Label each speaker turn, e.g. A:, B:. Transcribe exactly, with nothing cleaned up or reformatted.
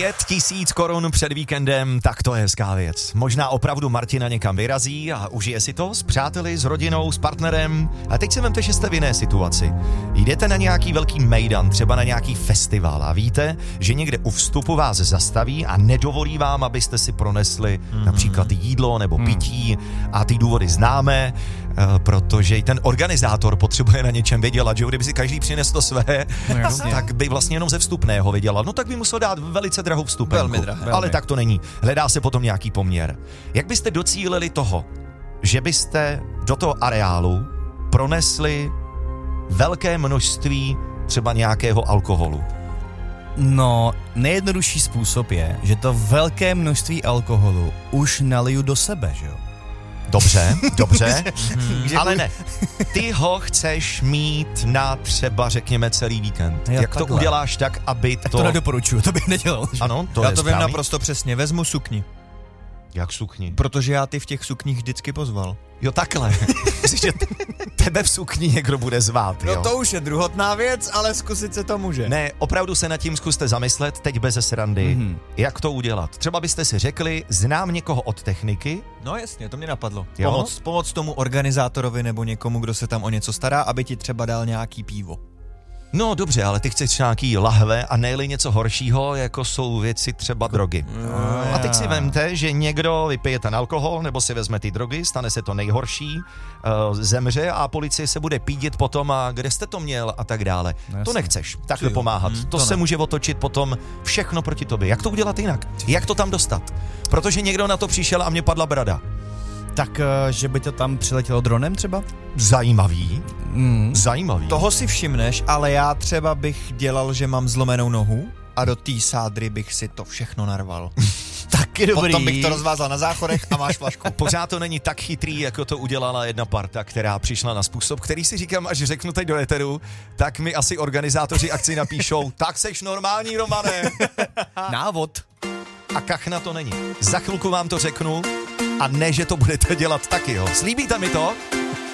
A: Pět tisíc korun před víkendem, tak to je hezká věc. Možná opravdu Martina někam vyrazí a užije si to s přáteli, s rodinou, s partnerem. A teď si vemte, že jste v jiné situaci. Jdete na nějaký velký mejdan, třeba na nějaký festival a víte, že někde u vstupu vás zastaví a nedovolí vám, abyste si pronesli mm-hmm. například jídlo nebo pití a ty důvody známe, protože ten organizátor potřebuje na něčem vydělat, že kdyby si každý přinesl to své, no, tak by vlastně jenom ze vstupného vydělal. No tak by musel dát velice drahou vstupenku.
B: Velmi drahé.
A: Ale tak to není. Hledá se potom nějaký poměr. Jak byste docílili toho, že byste do toho areálu pronesli velké množství třeba nějakého alkoholu?
C: No, nejjednodušší způsob je, že to velké množství alkoholu už naliju do sebe, že jo?
A: Dobře, dobře, ale ne. Ty ho chceš mít na třeba, řekněme, celý víkend.
C: Jo,
A: Jak to
C: takhle.
A: uděláš tak, aby to...
C: To nedoporučuju, to bych nedělal.
A: Ano, to
B: Já
A: je
B: to vím
A: správný.
B: naprosto přesně, vezmu sukni.
A: Jak sukni?
B: Protože já ty v těch sukních vždycky pozval.
A: Jo, takhle. Myslíš, že tebe v sukni někdo bude zvát, jo?
B: No to už je druhotná věc, ale zkusit se to může.
A: Ne, opravdu se nad tím zkuste zamyslet, teď bez srandy,
C: Mhm.
A: jak to udělat. Třeba byste si řekli, znám někoho od techniky,
B: No jasně, to mě napadlo.
A: Jo?
B: Pomoc, pomoc tomu organizátorovi nebo někomu, kdo se tam o něco stará, aby ti třeba dal nějaký pivo.
A: no dobře, ale ty chceš nějaký lahve a ne-li něco horšího, jako jsou věci třeba drogy. A teď si vemte, že někdo vypije ten alkohol nebo si vezme ty drogy, stane se to nejhorší, uh, zemře a policie se bude pídit potom a kde jste to měl a tak dále.
C: No
A: to nechceš takhle
B: Ty jo.
A: pomáhat.
B: Hmm,
A: to,
B: to
A: se
B: ne.
A: může otočit potom všechno proti tobě. Jak to udělat jinak? Jak to tam dostat? Protože někdo na to přišel a mě padla brada.
C: Tak, eh, že by to tam přiletělo dronem třeba?
A: Zajímavý,
C: Mm.
A: zajímavý.
B: Toho si všimneš, ale já třeba bych dělal, že mám zlomenou nohu a do té sádry bych si to všechno narval.
C: Taky dobrý.
B: Potom bych to rozvázal na záchodech a máš flašku.
A: Pořád to není tak chytrý, jako to udělala jedna parta, která přišla na způsob, který si říkám, až řeknu teď do éteru, tak mi asi organizátoři akci napíšou, tak seš normální, Romane.
C: Návod.
A: A kachna to není. Za chvilku vám to řeknu a ne, že to budete dělat taky, jo. Slíbíte mi to?